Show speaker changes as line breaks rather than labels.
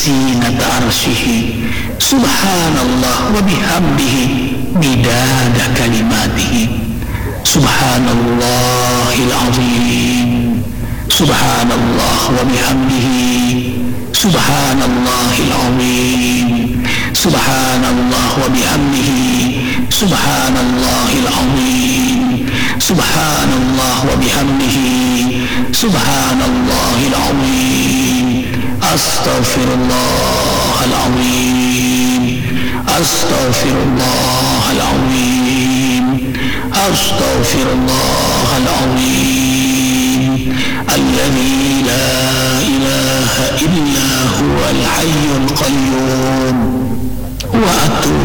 زينة عرشه سبحان الله وبحمده مداد كلماته سبحان الله العظيم سبحان الله وبحمده سبحان الله العظيم سبحان الله وبحمده سبحان الله العظيم سبحان الله وبحمده سبحان الله العظيم أستغفر الله العظيم أستغفر الله العظيم أستغفر الله العظيم الذي لا إله إلا هو الحي القيوم وأتوب